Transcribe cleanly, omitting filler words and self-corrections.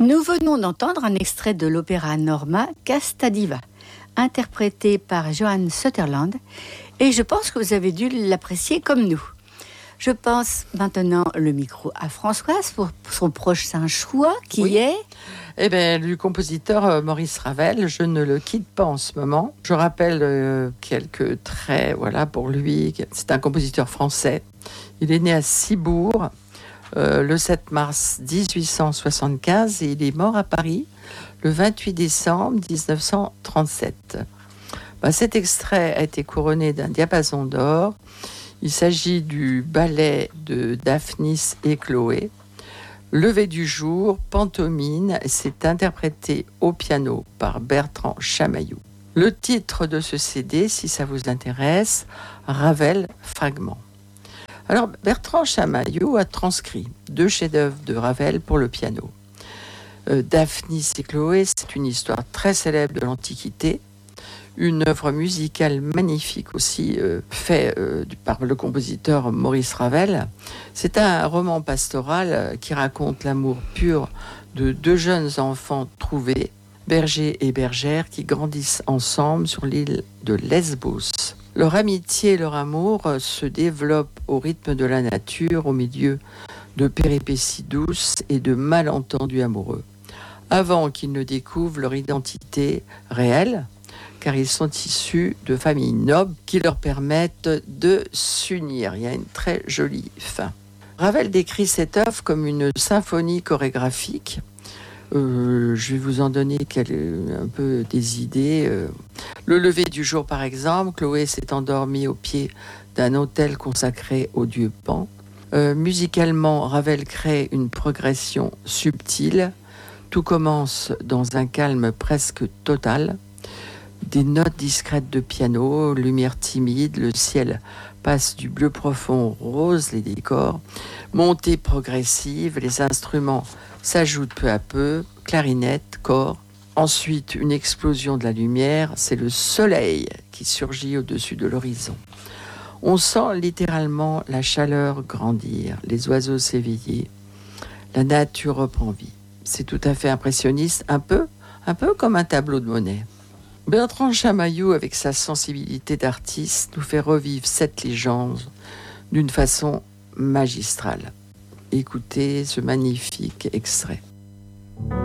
Nous venons d'entendre un extrait de l'opéra Norma Casta Diva, interprété par Johan Sutherland, et je pense que vous avez dû l'apprécier comme nous. Je passe maintenant le micro à Françoise pour son prochain choix qui est... Eh bien, du compositeur Maurice Ravel, je ne le quitte pas en ce moment. Je rappelle quelques traits, voilà, pour lui. C'est un compositeur français. Il est né à Cibourg le 7 mars 1875 et il est mort à Paris le 28 décembre 1937. Cet extrait a été couronné d'un diapason d'or. Il s'agit du ballet de Daphnis et Chloé. Lever du jour, pantomime, c'est interprété au piano par Bertrand Chamaillou. Le titre de ce CD, si ça vous intéresse, Ravel Fragment. Alors, Bertrand Chamaillou a transcrit 2 chefs-d'œuvre de Ravel pour le piano. Daphnis et Chloé, c'est une histoire très célèbre de l'Antiquité. Une œuvre musicale magnifique aussi, faite par le compositeur Maurice Ravel. C'est un roman pastoral qui raconte l'amour pur de 2 jeunes enfants trouvés, berger et bergère, qui grandissent ensemble sur l'île de Lesbos. Leur amitié et leur amour se développent au rythme de la nature, au milieu de péripéties douces et de malentendus amoureux, avant qu'ils ne découvrent leur identité réelle, car ils sont issus de familles nobles qui leur permettent de s'unir. Il y a une très jolie fin. Ravel décrit cette œuvre comme une symphonie chorégraphique. Je vais vous en donner un peu des idées. Le lever du jour, par exemple, Chloé s'est endormie au pied d'un autel consacré au dieu Pan. Musicalement, Ravel crée une progression subtile. Tout commence dans un calme presque total. Des notes discrètes de piano, lumière timide, le ciel passe du bleu profond au rose, les décors, montée progressive, les instruments s'ajoutent peu à peu, clarinette, cor. Ensuite, une explosion de la lumière, c'est le soleil qui surgit au-dessus de l'horizon. On sent littéralement la chaleur grandir, les oiseaux s'éveiller, la nature reprend vie. C'est tout à fait impressionniste, un peu comme un tableau de Monet. Bertrand Chamaillou, avec sa sensibilité d'artiste, nous fait revivre cette légende d'une façon magistrale. Écoutez ce magnifique extrait.